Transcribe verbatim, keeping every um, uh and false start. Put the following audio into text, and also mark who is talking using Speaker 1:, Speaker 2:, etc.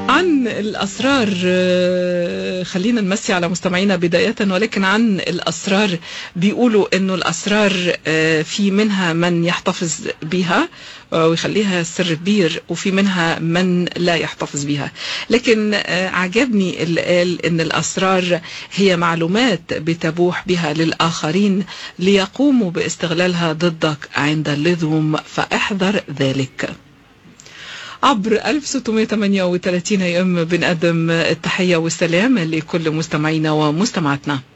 Speaker 1: عن الأسرار، خلينا نمسي على مستمعينا بداية، ولكن عن الأسرار بيقولوا أنه الأسرار في منها من يحتفظ بها ويخليها سر كبير، وفي منها من لا يحتفظ بها. لكن عجبني اللي قال أن الأسرار هي معلومات بتبوح بها للآخرين ليقوموا باستغلالها ضدك عند اللزوم، فاحذر ذلك. عبر ألف وستمائة وثمانية وثلاثين ام بنقدم التحية والسلام لكل مستمعينا ومستمعاتنا.